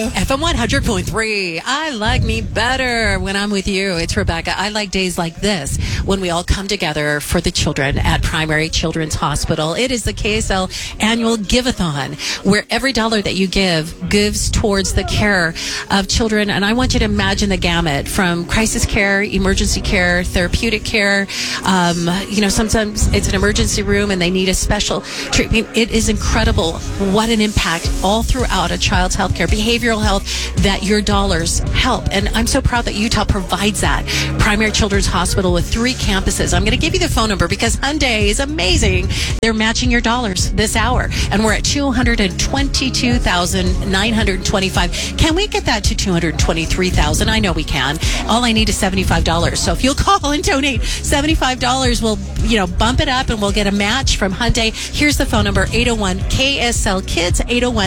FM 100.3. I like me better when I'm with you. It's Rebecca. I like days like this when we all come together for the children at Primary Children's Hospital. It is the KSL annual Give-a-thon, where every dollar that you give gives towards the care of children. And I want you to imagine the gamut from crisis care, emergency care, therapeutic care. Sometimes it's an emergency room and they need a special treatment. It is incredible what an impact all throughout a child's health care, behavioral health, that your dollars help. And I'm so proud that Utah provides that. Primary Children's Hospital with 3 campuses. I'm going to give you the phone number because Hyundai is amazing. They're matching your dollars this hour. And we're at $222,925. Can we get that to $223,000? I know we can. All I need is $75. So if you'll call and donate $75, we'll, bump it up and we'll get a match from Hyundai. Here's the phone number, 801-KSL-KIDS,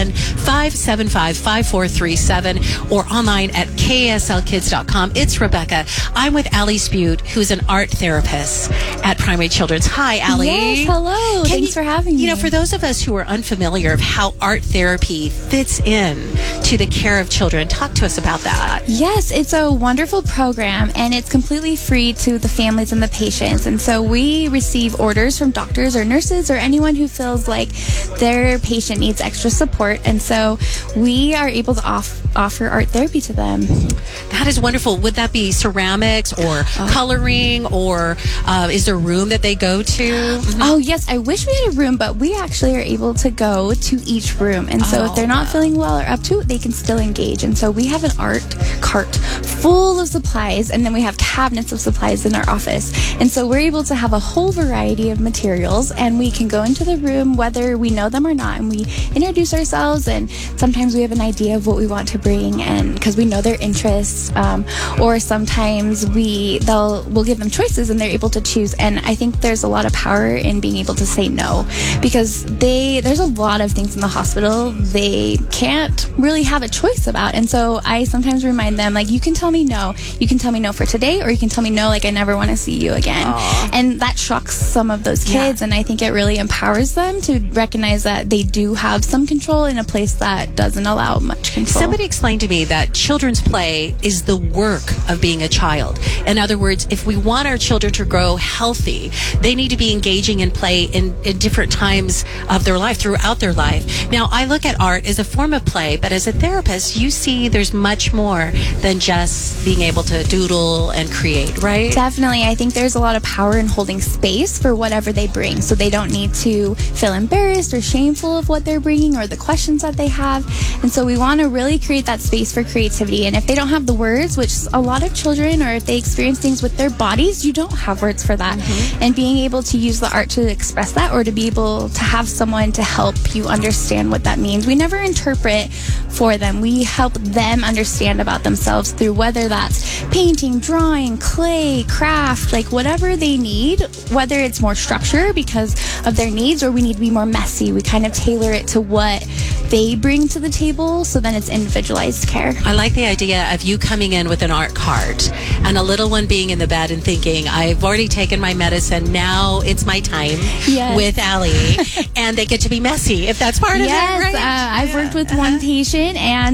801-575-5437, or online at kslkids.com. It's Rebecca. I'm with Allie Spute, who's an art therapist at Primary Children's. Hi, Allie. Yes, hello. Thanks for having me. For those of us who are unfamiliar of how art therapy fits in to the care of children, talk to us about that. Yes, it's a wonderful program, and it's completely free to the families and the patients. And so we receive orders from doctors or nurses or anyone who feels like their patient needs extra support. And so we are able to offer art therapy to them. That is wonderful. Would that be ceramics or coloring, or is there a room that they go to? Oh, yes. I wish we had a room, but we actually are able to go to each room. And so if they're not feeling well or up to it, they can still engage. And so we have an art cart full of supplies, and then we have cabinets of supplies in our office. And so we're able to have a whole variety of materials, and we can go into the room whether we know them or not, and we introduce ourselves, and sometimes we have an idea of what we want to bring, and because we know their interests, or sometimes we'll give them choices and they're able to choose. And I think there's a lot of power in being able to say no, because there's a lot of things in the hospital they can't really have a choice about. And so I sometimes remind them, like, you can tell me no. You can tell me no for today, or you can tell me no, like, I never want to see you again. Aww. And that shocks some of those kids, and I think it really empowers them to recognize that they do have some control in a place that doesn't allow much control. Somebody explained to me that children's play is the work of being a child. In other words, if we want our children to grow healthy, they need to be engaging in play in different times of their life, throughout their life. Now, I look at art as a form of play, but as a therapist, you see there's much more than just being able to doodle and create, right? Definitely. I think there's a lot of power in holding space for whatever they bring, so they don't need to feel embarrassed or shameful of what they're bringing or the questions that they have. And so we want to really create that space for creativity. And if they don't have the words, which a lot of children, or if they experience things with their bodies, you don't have words for that. Mm-hmm. And being able to use the art to express that, or to be able to have someone to help you understand what that means. We never interpret for them. We help them understand about themselves through whether that's painting, drawing, clay, craft, like whatever they need, whether it's more structure because of their needs, or we need to be more messy. We kind of tailor it to what they bring to the table, so then it's individualized care. I like the idea of you coming in with an art cart and a little one being in the bed and thinking, I've already taken my medicine, now it's my time with Allie. And they get to be messy, if that's part of it, right? I've worked with one patient, and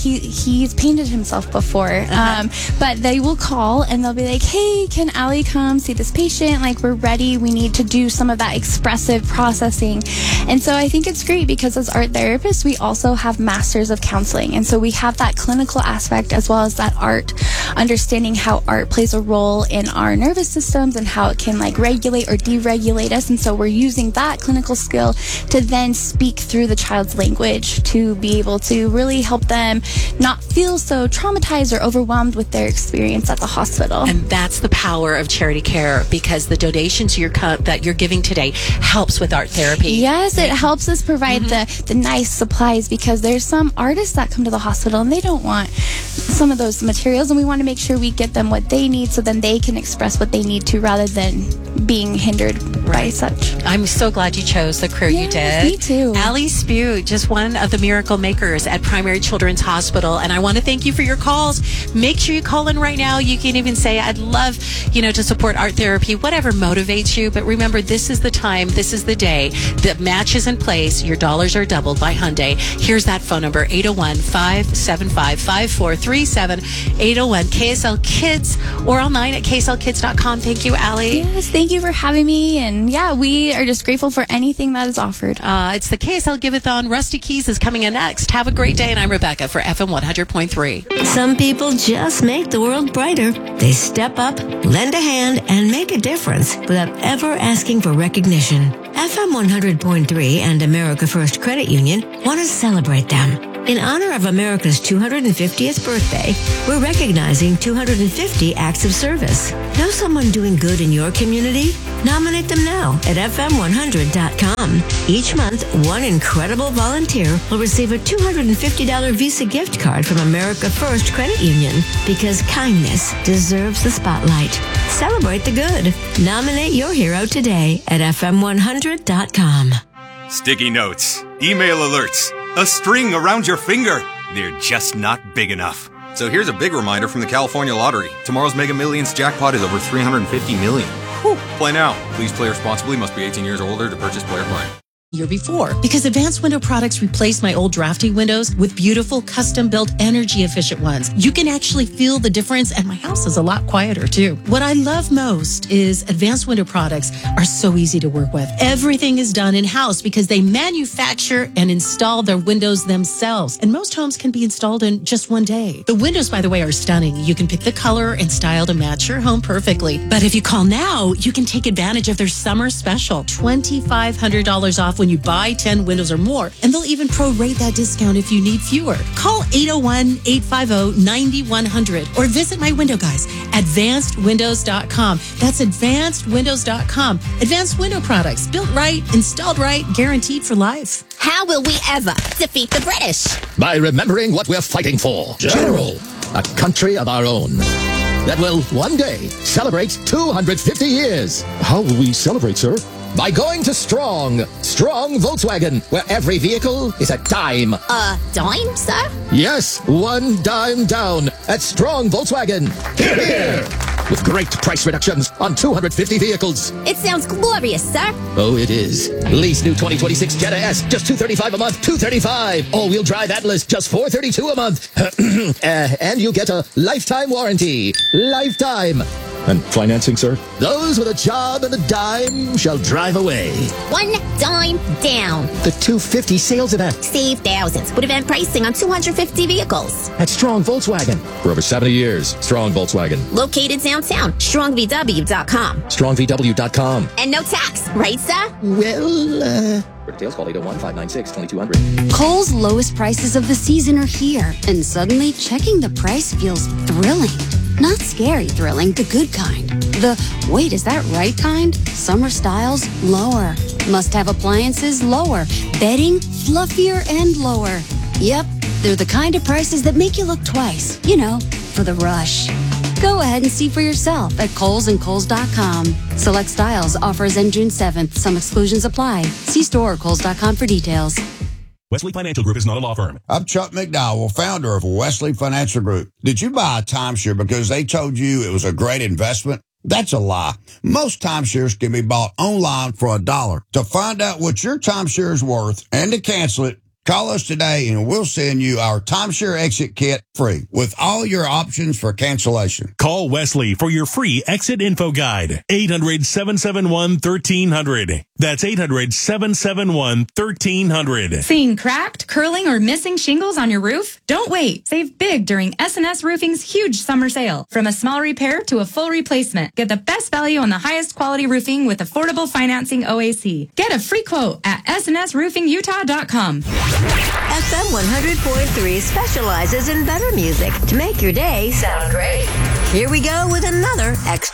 he's painted himself before. But they will call and they'll be like, hey, can Allie come see this patient? Like, we're ready. We need to do some of that expressive processing. And so I think it's great because as art therapists, we also have masters of counseling. And so we have that clinical aspect as well as that art, understanding how art plays a role in our nervous systems and how it can like regulate or deregulate us. And so we're using that clinical skill to then speak through the child's language to be able to really help them not feel so traumatized or overwhelmed with their experience at the hospital. And that's the power of charity care, because the donations that you're giving today helps with art therapy. Yes, it helps us provide the nice supplies, because there's some artists that come to the hospital and they don't want some of those materials, and we want to make sure we get them what they need so then they can express what they need to rather than being hindered by such. I'm so glad you chose the career you did. Me too. Allie Spute, just one of the miracle makers at Primary Children's Hospital. And I want to thank you for your calls. Make sure you call in right now. You can even say, I'd love, to support art therapy, whatever motivates you. But remember, this is the time, this is the day. The match is in place. Your dollars are doubled by Hyundai. today. Here's that phone number, 801-575-5437, 801-KSL Kids, or online at kslkids.com. Thank you, Allie. Yes, thank you for having me. And yeah, we are just grateful for anything that is offered. It's the KSL Give-a-thon. Rusty Keys is coming in next. Have a great day, and I'm Rebecca for FM 100.3. Some people just make the world brighter. They step up, lend a hand, and make a difference without ever asking for recognition. FM 100.3 and America First Credit Union want to celebrate them. In honor of America's 250th birthday, we're recognizing 250 acts of service. Know someone doing good in your community? Nominate them now at fm100.com. Each month, one incredible volunteer will receive a $250 Visa gift card from America First Credit Union, because kindness deserves the spotlight. Celebrate the good. Nominate your hero today at fm100.com. Sticky notes, email alerts, a string around your finger. They're just not big enough. So here's a big reminder from the California Lottery. Tomorrow's Mega Millions jackpot is over $350 million. Whew. Play now. Please play responsibly. Must be 18 years or older to purchase player play. Year before, because Advanced Window Products replaced my old drafty windows with beautiful custom-built energy-efficient ones. You can actually feel the difference, and my house is a lot quieter too. What I love most is Advanced Window Products are so easy to work with. Everything is done in-house because they manufacture and install their windows themselves, and most homes can be installed in just one day. The windows, by the way, are stunning. You can pick the color and style to match your home perfectly. But if you call now, you can take advantage of their summer special, $2,500 off when you buy 10 windows or more, and they'll even prorate that discount if you need fewer. Call 801-850-9100 or visit my window guys, advancedwindows.com. That's advancedwindows.com. Advanced Window Products, built right, installed right, guaranteed for life. How will we ever defeat the British? By remembering what we're fighting for. General, a country of our own that will one day celebrate 250 years. How will we celebrate, sir? By going to Strong Volkswagen, where every vehicle is a dime. A dime, sir? Yes, one dime down at Strong Volkswagen. Hear, hear. With great price reductions on 250 vehicles. It sounds glorious, sir. Oh, it is. Lease new 2026 Jetta S, just $235 a month, $235. All-wheel drive Atlas, just $432 a month. And you get a lifetime warranty. Lifetime. And financing, sir? Those with a job and a dime shall drive away. One dime down. The 250 sales event. Save thousands with event pricing on 250 vehicles. At Strong Volkswagen. For over 70 years, Strong Volkswagen. Located downtown, strongvw.com. Strongvw.com. And no tax, right, sir? Well, For details, call 801-596-2200. Kohl's lowest prices of the season are here, and suddenly checking the price feels thrilling. Not scary thrilling, the good kind. The, wait, is that right kind? Summer styles, lower. Must-have appliances, lower. Bedding, fluffier and lower. Yep, they're the kind of prices that make you look twice. You know, for the rush. Go ahead and see for yourself at Kohl's and Kohl's.com. Select styles, offers end June 7th. Some exclusions apply. See store or Kohl's.com for details. Wesley Financial Group is not a law firm. I'm Chuck McDowell, founder of Wesley Financial Group. Did you buy a timeshare because they told you it was a great investment? That's a lie. Most timeshares can be bought online for $1. To find out what your timeshare is worth and to cancel it, call us today and we'll send you our timeshare exit kit free with all your options for cancellation. Call Wesley for your free exit info guide. 800-771-1300. That's 800-771-1300. Seeing cracked, curling, or missing shingles on your roof? Don't wait. Save big during S&S Roofing's huge summer sale. From a small repair to a full replacement, get the best value on the highest quality roofing with affordable financing OAC. Get a free quote at snsroofingutah.com. FM 100.3 specializes in better music to make your day sound great. Here we go with another extra